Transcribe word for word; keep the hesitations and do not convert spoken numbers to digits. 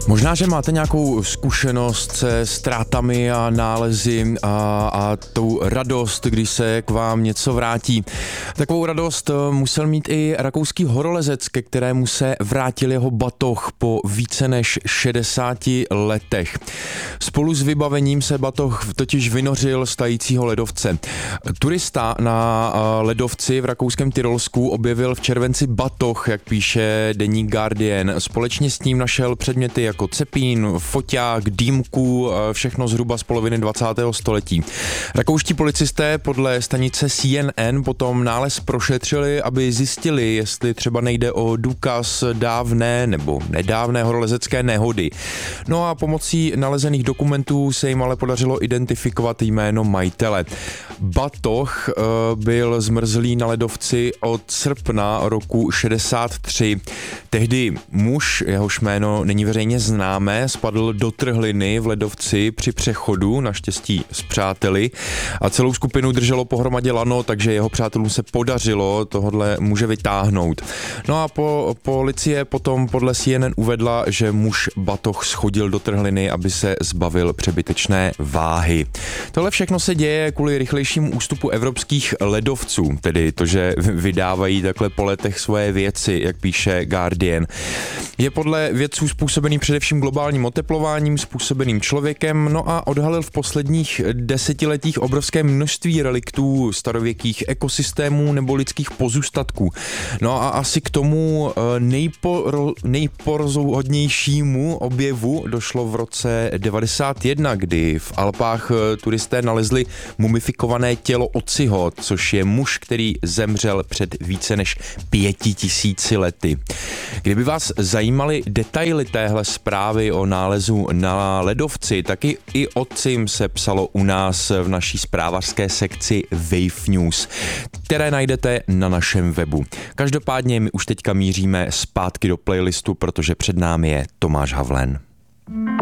Možná, že máte nějakou zkušenost se ztrátami a nálezy a, a tou radost, když se k vám něco vrátí. Takovou radost musel mít i rakouský horolezec, ke kterému se vrátil jeho batoh po více než šedesáti letech. Spolu s vybavením se batoh totiž vynořil z tajícího ledovce. Turista na ledovci v rakouském Tyrolsku objevil v červenci batoh, jak píše deník Guardian. Společně s ním našel předměty jako cepín, foťák, dýmku, všechno zhruba z poloviny dvacátého století. Rakouští policisté podle stanice C N N potom nález prošetřili, aby zjistili, jestli třeba nejde o důkaz dávné nebo nedávné horolezecké nehody. No a pomocí nalezených dokumentů se jim ale podařilo identifikovat jméno majitele. Batoh byl zmrzlý na ledovci od srpna roku šedesát tři. Tehdy muž, jehož jméno není veřejně známé, spadl do trhliny v ledovci při přechodu, naštěstí s přáteli, a celou skupinu drželo pohromadě lano, takže jeho přátelům se podařilo tohodle muže vytáhnout. No a po, policie potom podle C N N uvedla, že muž batoh schodil do trhliny, aby se zbavil přebytečné váhy. Tohle všechno se děje kvůli rychlejšímu ústupu evropských ledovců, tedy to, že vydávají takhle po letech svoje věci, jak píše Guardian. Je podle vědců způsobený především globálním oteplováním, způsobeným člověkem, no a odhalil v posledních desetiletích obrovské množství reliktů starověkých ekosystémů nebo lidských pozůstatků. No a asi k tomu nejpor, nejpozoruhodnějšímu objevu došlo v roce devadesát jedna, kdy v Alpách turisté nalezli mumifikované tělo Ociho, což je muž, který zemřel před více než pěti tisíci lety. Kdyby vás zajímaly detaily téhle zprávy o nálezu na ledovci, taky i o Cim se psalo u nás v naší zprávařské sekci Wave News, které najdete na našem webu. Každopádně my už teďka míříme zpátky do playlistu, protože před námi je Tomáš Havlen.